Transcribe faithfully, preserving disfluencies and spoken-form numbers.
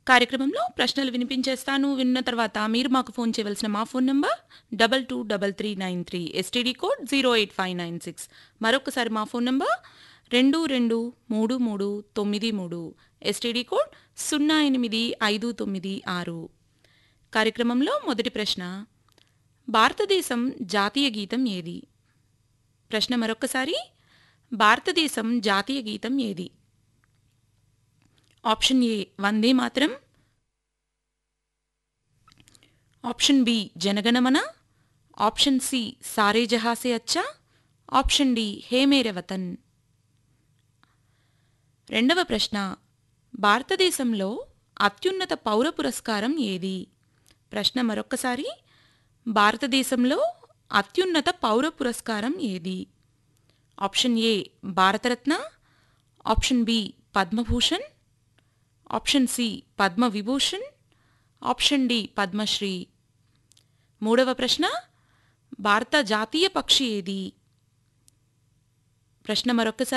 కార్యక్రమంలో ప్రశ్నలు వినిపించేస్తాను. విన్న తర్వాత మీరు మాకు ఫోన్ చేయవలసిన మా phone number double two double three nine three STD code zero eight five nine six. మరొకసారి మా ఫోన్ నంబర్ రెండు రెండు మూడు మూడు తొమ్మిది మూడు ఎస్టీడీ కోడ్ సున్నా ఎనిమిది ఐదు తొమ్మిది ఆరు. కార్యక్రమంలో మొదటి ప్రశ్న, భారతదేశం జాతీయ గీతం ఏది? ప్రశ్న మరొకసారి, భారతదేశం జాతీయ గీతం ఏది? Option A Vande Mataram, option B Jana Gana Mana, option C సారే జహా సే అచ్చా, ఆప్షన్ డి హే మేరే వతన్. రెండవ ప్రశ్న, భారతదేశంలో అత్యున్నత పౌర పురస్కారం ఏది? ప్రశ్న మరొక్కసారి, భారతదేశంలో అత్యున్నత పౌర పురస్కారం ఏది? Option A Bharat Ratna, option B Padma Bhushan, option C Padma Vibhushan, option D Padmashri. మూడవ ప్రశ్న, భారత జాతీయ పక్షి ఏది? ప్రశ్న మరొకసారి